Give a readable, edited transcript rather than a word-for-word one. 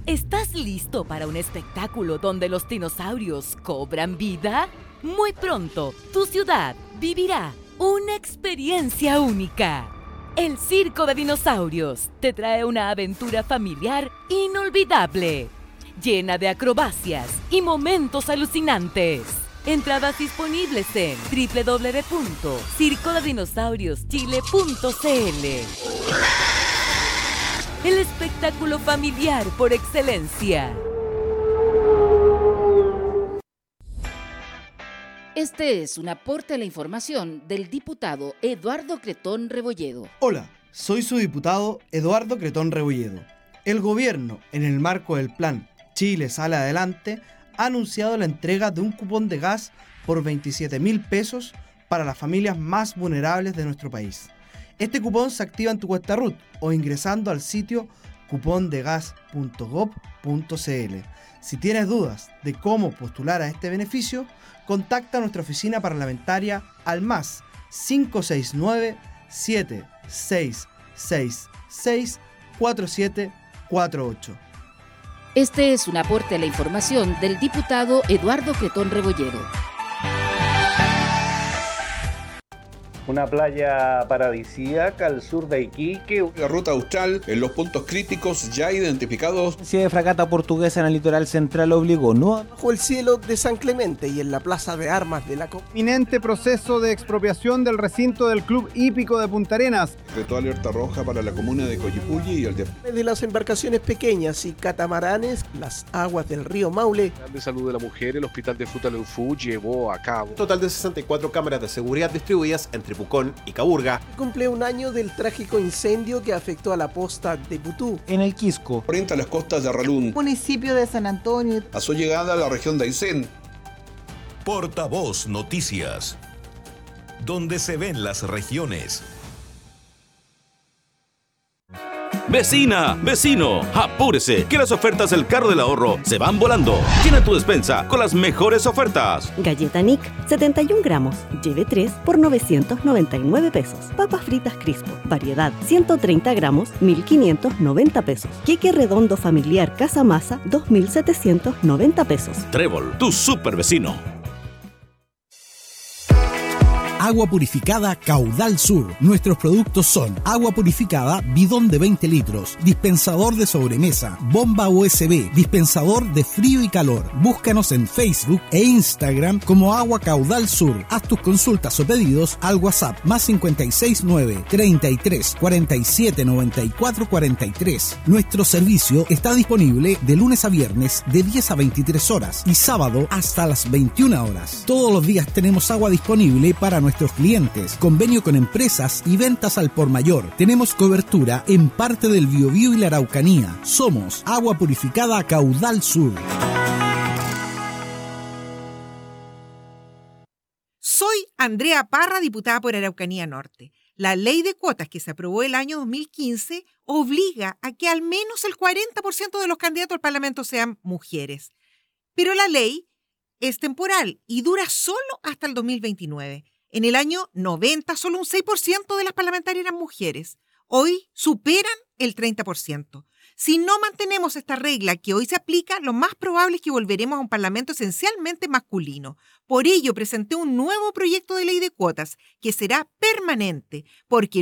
¿Estás listo para un espectáculo donde los dinosaurios cobran vida? Muy pronto, tu ciudad vivirá una experiencia única. El Circo de Dinosaurios te trae una aventura familiar inolvidable, llena de acrobacias y momentos alucinantes. Entradas disponibles en www.circodedinosaurioschile.cl. El espectáculo familiar por excelencia. Este es un aporte a la información del diputado Eduardo Cretón Rebolledo. Hola, soy su diputado Eduardo Cretón Rebolledo. El gobierno, en el marco del plan Chile Sale Adelante, ha anunciado la entrega de un cupón de gas por 27.000 pesos para las familias más vulnerables de nuestro país. Este cupón se activa en tu cuenta RUT o ingresando al sitio cupondegas.gov.cl. Si tienes dudas de cómo postular a este beneficio, contacta a nuestra oficina parlamentaria al más 569-7666-4748. Este es un aporte a la información del diputado Eduardo Cretón Rebolledo. Una playa paradisíaca al sur de Iquique. La ruta austral en los puntos críticos ya identificados. La de fragata portuguesa en el litoral central obligó bajo el cielo de San Clemente y en la plaza de armas de la inminente proceso de expropiación del recinto del Club Hípico de Punta Arenas. Decretó alerta roja para la comuna de Coyipulli y el de las embarcaciones pequeñas y catamaranes, las aguas del río Maule. El de Salud de la Mujer, el Hospital de Fruta Leufú llevó a cabo un total de 64 cámaras de seguridad distribuidas entre Pucón y Caburga. Cumple un año del trágico incendio que afectó a la posta de Putú. En el Quisco. Orienta las costas de Arralún. Municipio de San Antonio. A su llegada a la región de Aysén. Portavoz Noticias. Donde se ven las regiones. Vecina, vecino, apúrese, que las ofertas del carro del ahorro se van volando. Llena tu despensa con las mejores ofertas. Galleta Nick, 71 gramos, lleve 3 por 999 pesos. Papas fritas Crispo, variedad, 130 gramos, 1.590 pesos. Queque redondo familiar Casa Masa, 2.790 pesos. Trébol, tu super vecino. Agua purificada Caudal Sur. Nuestros productos son agua purificada, bidón de 20 litros, dispensador de sobremesa, bomba USB, dispensador de frío y calor. Búscanos en Facebook e Instagram como Agua Caudal Sur. Haz tus consultas o pedidos al WhatsApp más 569 33 47 94 43. Nuestro servicio está disponible de lunes a viernes de 10 a 23 horas y sábado hasta las 21 horas. Todos los días tenemos agua disponible para nuestros clientes, convenio con empresas y ventas al por mayor. Tenemos cobertura en parte del Biobío y la Araucanía. Somos Agua Purificada Caudal Sur. Soy Andrea Parra, diputada por Araucanía Norte. La ley de cuotas que se aprobó el año 2015 obliga a que al menos el 40% de los candidatos al Parlamento sean mujeres. Pero la ley es temporal y dura solo hasta el 2029. En el año 90, solo un 6% de las parlamentarias eran mujeres. Hoy superan el 30%. Si no mantenemos esta regla que hoy se aplica, lo más probable es que volveremos a un parlamento esencialmente masculino. Por ello, presenté un nuevo proyecto de ley de cuotas que será permanente, porque